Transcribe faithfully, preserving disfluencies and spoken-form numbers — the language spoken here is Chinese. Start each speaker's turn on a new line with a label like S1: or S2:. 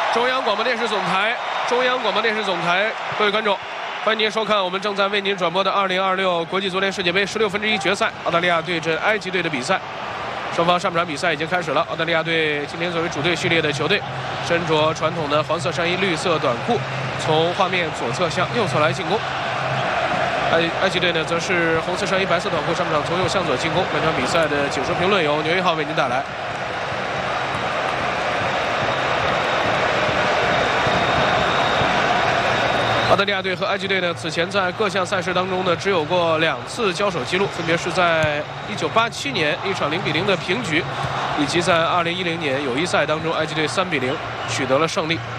S1: 中央广播电视总台，中央广播电视总台，各位观众，欢迎您收看我们正在为您转播的二零二六国际足联世界杯十六分之一决赛，澳大利亚对阵埃及队的比赛。双方上半场比赛已经开始了。澳大利亚队今天作为主队序列的球队，身着传统的黄色上衣、绿色短裤，从画面左侧向右侧来进攻。埃埃及队呢，则是红色上衣、白色短裤，上半场从右向左进攻。本场比赛的解说评论由牛一号为您带来。澳大利亚队和埃及队呢，此前在各项赛事当中呢，只有过两次交手记录，分别是在一九八七年一场零比零的平局，以及在二零一零年友谊赛当中，埃及队三比零取得了胜利。